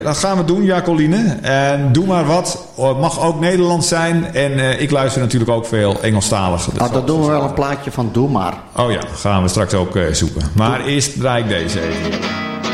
Dat gaan we doen, Jacoline. En doe maar wat. Het mag ook Nederlands zijn. En ik luister natuurlijk ook veel Engelstalig. Nou, dan doen we wel een plaatje van Doe Maar. Oh ja, gaan we straks ook zoeken. Maar eerst draai ik deze even.